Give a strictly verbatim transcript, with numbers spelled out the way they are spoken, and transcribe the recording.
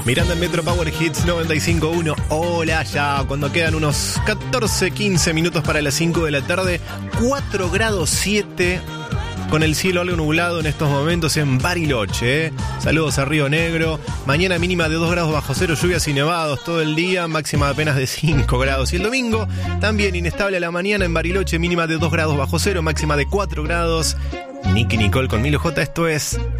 Mirando en Metro Power Hits noventa y cinco punto uno. Hola, ya cuando quedan unos catorce, quince minutos para las cinco de la tarde. cuatro grados siete. Con el cielo algo nublado en estos momentos en Bariloche, ¿eh? Saludos a Río Negro. Mañana mínima de dos grados bajo cero, lluvias y nevados todo el día, máxima apenas de cinco grados. Y el domingo también inestable a la mañana en Bariloche, mínima de dos grados bajo cero, máxima de cuatro grados. Nicky Nicole con Milo J, esto es